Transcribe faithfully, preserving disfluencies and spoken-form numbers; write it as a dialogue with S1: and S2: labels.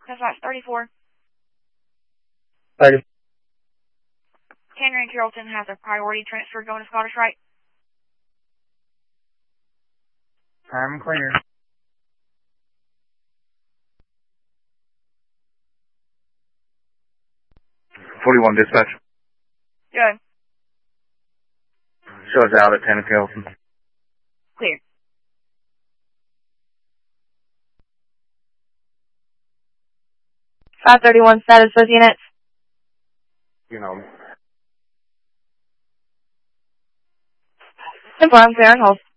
S1: That's thirty-four.
S2: thirty.
S1: Tanner and Carrollton has a priority transfer going to Scottish Rite.
S2: I'm clear.
S3: forty-one dispatch.
S1: Good.
S3: Shows out at Tanner Carrollton.
S1: Clear.
S4: five thirty-one status with units.
S3: You know.
S4: Simple, I'm clear on hold.